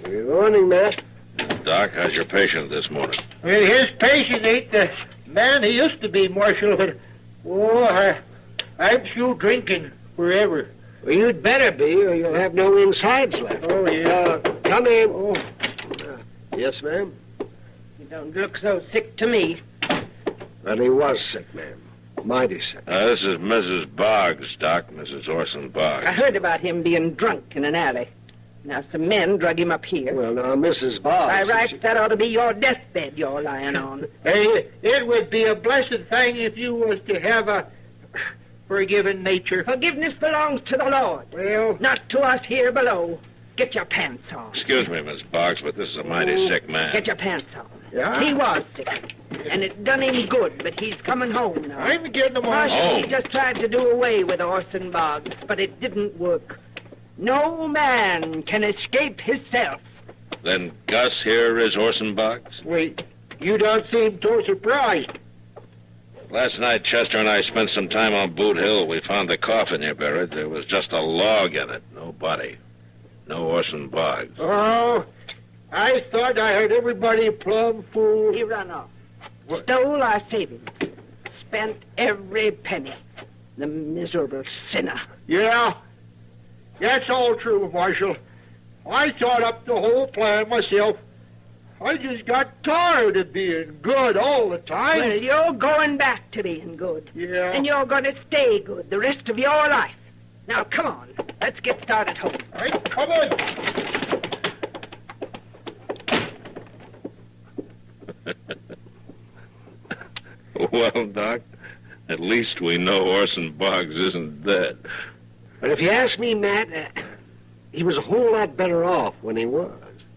Good morning, Matt. Doc, how's your patient this morning? Well, his patient ain't the man he used to be, Marshal, but, I'm through drinking forever. Well, you'd better be, or you'll have no insides left. Oh, yeah. Come in. Yes, ma'am? You don't look so sick to me. Well, he was sick, ma'am. Mighty sick. This is Mrs. Boggs, Doc, Mrs. Orson Boggs. I heard about him being drunk in an alley. Now, some men drug him up here. Well, now, Mrs. Boggs... By rights, that ought to be your deathbed you're lying on. Hey, it would be a blessed thing if you was to have a forgiving nature. Forgiveness belongs to the Lord. Well... Not to us here below. Get your pants on. Excuse me, Miss Boggs, but this is a mighty sick man. Get your pants on. Yeah? He was sick, and it done him good, but he's coming home now. I'm getting him on. Marshal, he just tried to do away with Orson Boggs, but it didn't work. No man can escape himself. Then Gus here is Orson Boggs? Wait, you don't seem so surprised. Last night, Chester and I spent some time on Boot Hill. We found the coffin here buried. There was just a log in it. No body. No Orson Boggs. Oh, I thought I heard everybody plumb fool. He run off. Stole our savings. Spent every penny. The miserable sinner. Yeah, that's all true, Marshal. I thought up the whole plan myself. I just got tired of being good all the time. Well, you're going back to being good. Yeah. And you're going to stay good the rest of your life. Now, come on. Let's get started home. I'm coming. Well, Doc, at least we know Orson Boggs isn't dead. But if you ask me, Matt, he was a whole lot better off when he was.